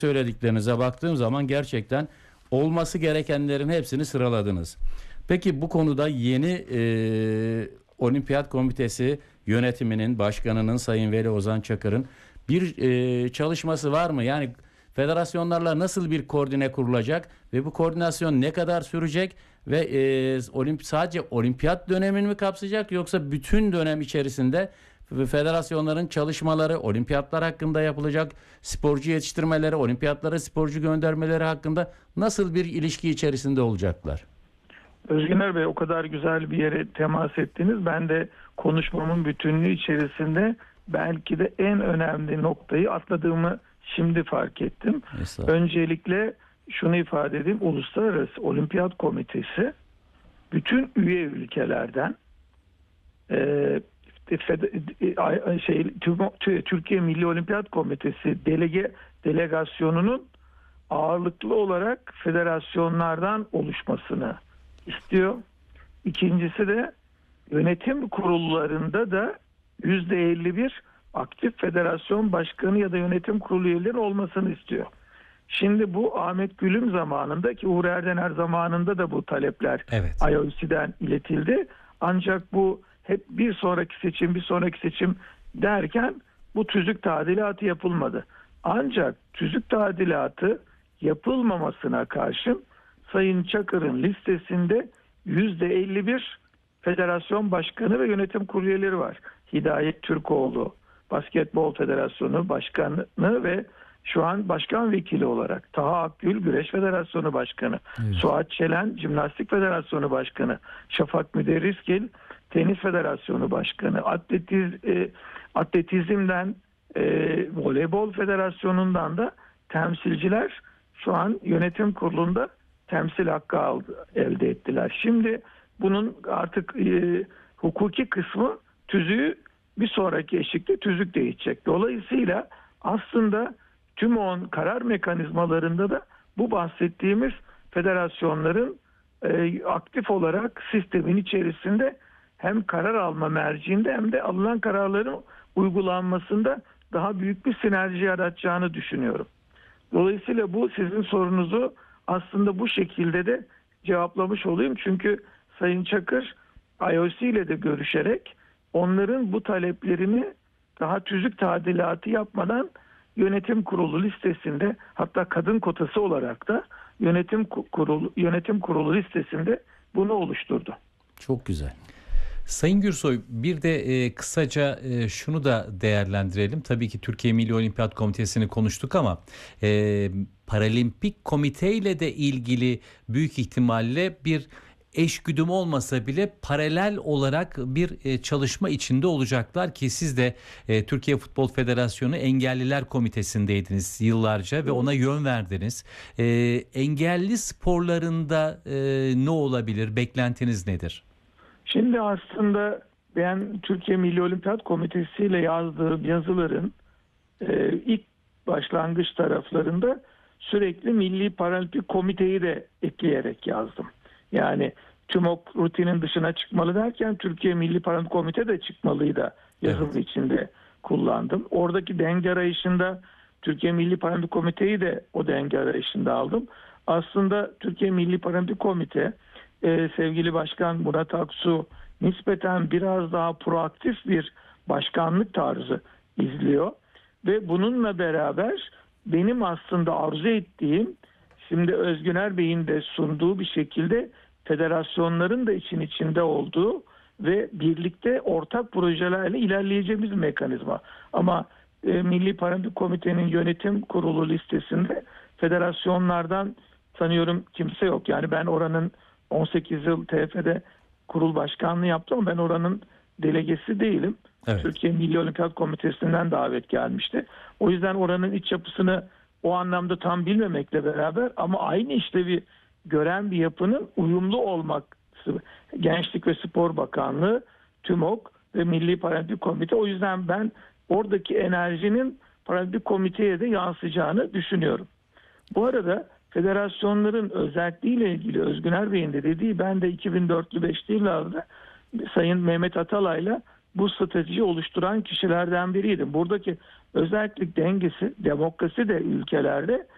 söylediklerinize baktığım zaman gerçekten olması gerekenlerin hepsini sıraladınız. Peki bu konuda yeni Olimpiyat Komitesi yönetiminin, başkanının Sayın Veli Ozan Çakır'ın bir çalışması var mı? Yani federasyonlarla nasıl bir koordine kurulacak ve bu koordinasyon ne kadar sürecek ve sadece olimpiyat dönemini mi kapsayacak yoksa bütün dönem içerisinde federasyonların çalışmaları, olimpiyatlar hakkında yapılacak sporcu yetiştirmeleri, olimpiyatlara sporcu göndermeleri hakkında nasıl bir ilişki içerisinde olacaklar? Özgüner Bey, o kadar güzel bir yere temas ettiniz. Ben de konuşmamın bütünlüğü içerisinde belki de en önemli noktayı atladığımı şimdi fark ettim. Öncelikle şunu ifade edeyim. Uluslararası Olimpiyat Komitesi bütün üye ülkelerden Türkiye Milli Olimpiyat Komitesi delegasyonunun ağırlıklı olarak federasyonlardan oluşmasını istiyor. İkincisi de yönetim kurullarında da %51 aktif federasyon başkanı ya da yönetim kurulu üyeleri olmasını istiyor. Şimdi bu Ahmet Gül'üm zamanında, ki Uğur Erdener zamanında da bu talepler IOC'den iletildi. Ancak bu hep bir sonraki seçim derken bu tüzük tadilatı yapılmadı. Ancak tüzük tadilatı yapılmamasına karşın Sayın Çakır'ın listesinde %51 federasyon başkanı ve yönetim kurulu üyeleri var. Hidayet Türkoğlu, Basketbol Federasyonu Başkanı ve şu an başkan vekili olarak Taha Akgül, Güreş Federasyonu Başkanı, Suat Çelen, Jimnastik Federasyonu Başkanı, Şafak Müderrisgil, Tenis Federasyonu Başkanı, Atletizmden, Voleybol Federasyonu'ndan da temsilciler şu an yönetim kurulunda temsil hakkı elde ettiler. Şimdi bunun artık hukuki kısmı, tüzüğü bir sonraki eşikte tüzük değişecek. Dolayısıyla aslında tüm karar mekanizmalarında da bu bahsettiğimiz federasyonların aktif olarak sistemin içerisinde hem karar alma merciinde hem de alınan kararların uygulanmasında daha büyük bir sinerji yaratacağını düşünüyorum. Dolayısıyla bu sizin sorunuzu aslında bu şekilde de cevaplamış olayım. Çünkü Sayın Çakır IOC ile de görüşerek onların bu taleplerini daha tüzük tadilatı yapmadan yönetim kurulu listesinde, hatta kadın kotası olarak da yönetim kurulu listesinde bunu oluşturdu. Çok güzel. Sayın Gürsoy, bir de kısaca şunu da değerlendirelim. Tabii ki Türkiye Milli Olimpiyat Komitesi'ni konuştuk ama Paralimpik Komite ile de ilgili büyük ihtimalle bir eşgüdüm olmasa bile paralel olarak bir çalışma içinde olacaklar ki siz de Türkiye Futbol Federasyonu Engelliler Komitesi'ndeydiniz yıllarca ve ona yön verdiniz. Engelli sporlarında ne olabilir? Beklentiniz nedir? Şimdi aslında ben Türkiye Milli Olimpiyat Komitesi ile yazdığım yazıların ilk başlangıç taraflarında sürekli Milli Paralimpik Komiteyi de ekleyerek yazdım. Yani TÜMOK rutinin dışına çıkmalı derken Türkiye Milli Paralimpik Komite de çıkmalıydı yazının içinde kullandım. Oradaki denge arayışında Türkiye Milli Paralimpik Komiteyi de o denge arayışında aldım. Aslında Türkiye Milli Paralimpik Komite sevgili Başkan Murat Aksu nispeten biraz daha proaktif bir başkanlık tarzı izliyor ve bununla beraber benim aslında arzu ettiğim, şimdi Özgüner Bey'in de sunduğu bir şekilde federasyonların da içinde olduğu ve birlikte ortak projelerle ilerleyeceğimiz bir mekanizma. Ama Milli Paralimpik Komite'nin yönetim kurulu listesinde federasyonlardan sanıyorum kimse yok. Yani ben oranın 18 yıl TFF'de kurul başkanlığı yaptım ama ben oranın delegesi değilim. Evet. Türkiye Milli Olimpiyat Komitesi'nden davet gelmişti. O yüzden oranın iç yapısını o anlamda tam bilmemekle beraber ama aynı işlevi gören bir yapının uyumlu olması, Gençlik ve Spor Bakanlığı, TÜMOK ve Milli Paralimpik Komite. O yüzden ben oradaki enerjinin Paralimpik Komite'ye de yansıyacağını düşünüyorum. Bu arada federasyonların özelliğiyle ilgili Özgüner Bey'in de dediği, ben de 2004'lü 5'li yıllarda Sayın Mehmet Atalay'la bu stratejiyi oluşturan kişilerden biriydim. Buradaki özellik dengesi, demokrasi de ülkelerde